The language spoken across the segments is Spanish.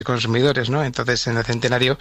consumidores, ¿no? Entonces, en el centenario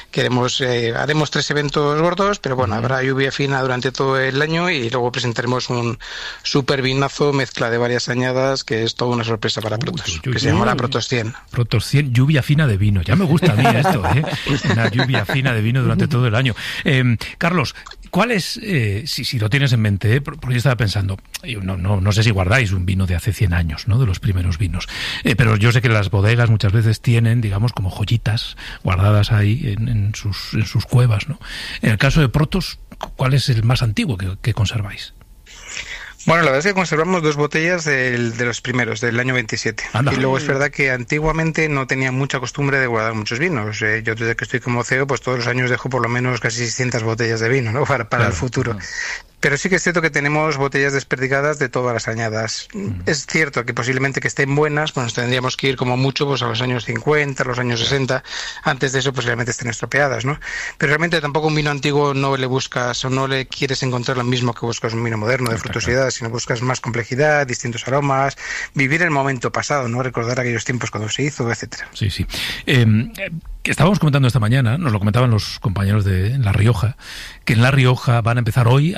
haremos 3 eventos gordos, pero bueno, habrá lluvia fina durante todo el año y luego presentaremos un super vinazo, mezcla de varias añadas, que es toda una sorpresa para Protos, que se llamará Protos 100. Protos 100, lluvia fina de vino. Ya me gusta a mí esto, una lluvia fina de vino durante todo el año. Carlos, ¿cuál es, si lo tienes en mente, porque yo estaba pensando, no sé si guardáis un vino de hace 100 años, ¿no?, de los primeros vinos, pero yo sé que las bodegas muchas veces tienen, digamos, como joyitas guardadas ahí en sus cuevas, ¿no? En el caso de Protos, ¿cuál es el más antiguo que conserváis? Bueno, la verdad es que conservamos 2 botellas de los primeros, del año 27. Anda. Y luego es verdad que antiguamente no tenía mucha costumbre de guardar muchos vinos. Yo desde que estoy como CEO, pues todos los años dejo por lo menos casi 600 botellas de vino, ¿no?, para el futuro. Claro. Pero sí que es cierto que tenemos botellas desperdigadas de todas las añadas. Es cierto que posiblemente que estén buenas, pues nos tendríamos que ir como mucho pues a los años 50, a los años 60. Antes de eso posiblemente estén estropeadas, ¿no? Pero realmente tampoco un vino antiguo no le buscas o no le quieres encontrar lo mismo que buscas un vino moderno de frutosidad, sino buscas más complejidad, distintos aromas, vivir el momento pasado, ¿no? Recordar aquellos tiempos cuando se hizo, etcétera. Sí, sí. Estábamos comentando esta mañana, nos lo comentaban los compañeros de La Rioja, que en La Rioja van a empezar hoy,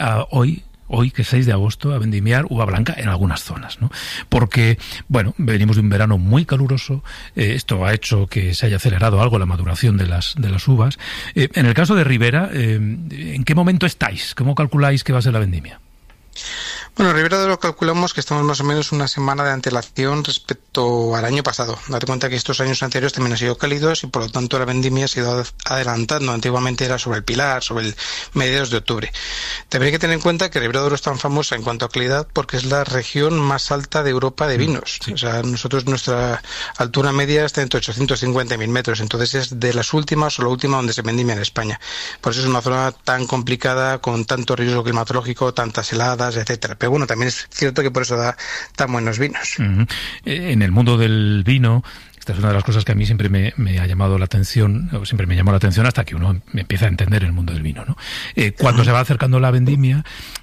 que es 6 de agosto, a vendimiar uva blanca en algunas zonas, ¿no? Porque, bueno, venimos de un verano muy caluroso, esto ha hecho que se haya acelerado algo la maduración de las uvas. En el caso de Ribera, ¿en qué momento estáis? ¿Cómo calculáis que va a ser la vendimia? Bueno, Ribera lo calculamos que estamos más o menos una semana de antelación respecto al año pasado. Date cuenta que estos años anteriores también han sido cálidos y por lo tanto la vendimia se ha ido adelantando. Antiguamente era sobre el Pilar, sobre el mediados de octubre. También hay que tener en cuenta que Ribera es tan famosa en cuanto a calidad porque es la región más alta de Europa de vinos. Sí. O sea, nuestra altura media está entre 850 y 1000 metros, entonces es de las últimas o la última donde se vendimia en España. Por eso es una zona tan complicada, con tanto riesgo climatológico, tantas heladas, etcétera. Pero bueno, también es cierto que por eso da tan buenos vinos. En el mundo del vino, esta es una de las cosas que a mí siempre me ha llamado la atención, o siempre me llamó la atención hasta que uno empieza a entender el mundo del vino, ¿no? Cuando se va acercando la vendimia,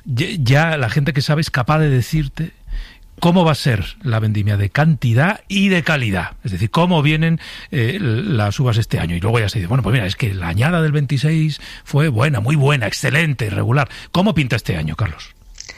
ya la gente que sabe es capaz de decirte cómo va a ser la vendimia de cantidad y de calidad. Es decir, cómo vienen las uvas este año. Y luego ya se dice, bueno, pues mira, es que la añada del 26 fue buena, muy buena, excelente, regular. ¿Cómo pinta este año, Carlos?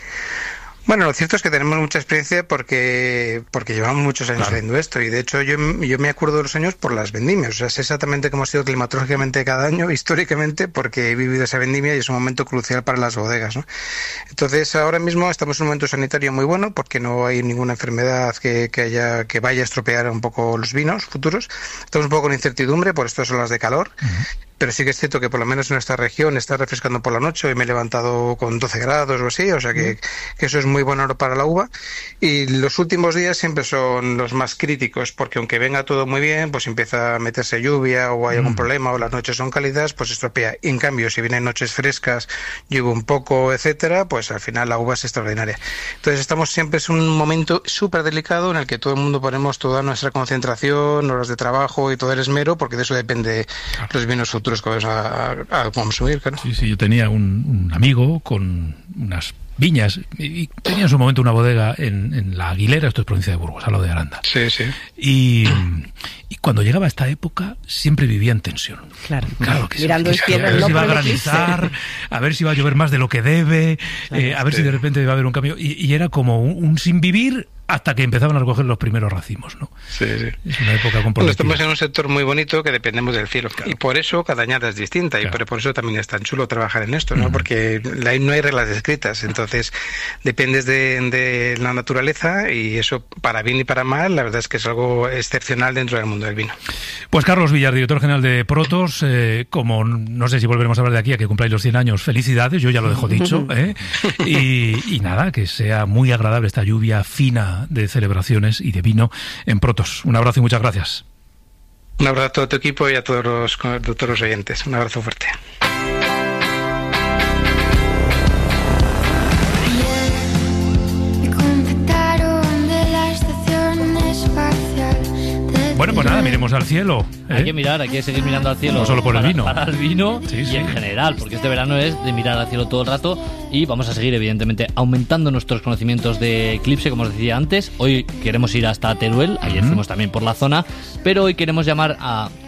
Bueno, lo cierto es que tenemos mucha experiencia porque llevamos muchos años haciendo esto y de hecho yo me acuerdo de los años por las vendimias, o sea, sé exactamente cómo ha sido climatológicamente cada año, históricamente, porque he vivido esa vendimia y es un momento crucial para las bodegas, ¿no? Entonces ahora mismo estamos en un momento sanitario muy bueno porque no hay ninguna enfermedad que vaya a estropear un poco los vinos futuros. Estamos un poco con incertidumbre por estas olas de calor. Pero sí que es cierto que por lo menos en nuestra región está refrescando por la noche. Hoy me he levantado con 12 grados o así, o sea que eso es muy bueno para la uva. Y los últimos días siempre son los más críticos, porque aunque venga todo muy bien, pues empieza a meterse lluvia o hay algún problema o las noches son cálidas, pues estropea. Y en cambio, si vienen noches frescas, llueve un poco, etcétera, pues al final la uva es extraordinaria. Entonces siempre es un momento súper delicado en el que todo el mundo ponemos toda nuestra concentración, horas de trabajo y todo el esmero, porque de eso depende los vinos futuros que vamos a consumir, claro. Sí, yo tenía un amigo con unas viñas y tenía en su momento una bodega en La Aguilera, esto es provincia de Burgos, a lo de Aranda. Sí. Y cuando llegaba esta época siempre vivía en tensión. Claro que mirando el cielo, a ver si va a granizar, a ver si va a llover más de lo que debe, a ver si de repente va a haber un cambio. Y era como un sin vivir hasta que empezaban a recoger los primeros racimos, ¿no? Sí. Es una época comprometida. Bueno, estamos en un sector muy bonito que dependemos del cielo. Claro. Y por eso cada añada es distinta. Claro. Y por eso también es tan chulo trabajar en esto, ¿no? Porque no hay reglas escritas. Entonces, dependes de la naturaleza y eso, para bien y para mal, la verdad es que es algo excepcional dentro del mundo del vino. Pues Carlos Villar, director general de Protos, como no sé si volveremos a hablar de aquí a que cumpláis los 100 años, felicidades, yo ya lo dejo dicho, y nada, que sea muy agradable esta lluvia fina de celebraciones y de vino en Protos. Un abrazo y muchas gracias. Un abrazo a todo tu equipo y a todos los oyentes. Un abrazo fuerte. Bueno, pues nada, miremos al cielo. Hay que mirar, hay que seguir mirando al cielo. No solo por el vino. Para el vino Sí, y sí. en general, porque este verano es de mirar al cielo todo el rato y vamos a seguir, evidentemente, aumentando nuestros conocimientos de eclipse, como os decía antes. Hoy queremos ir hasta Teruel, ayer fuimos también por la zona, pero hoy queremos llamar a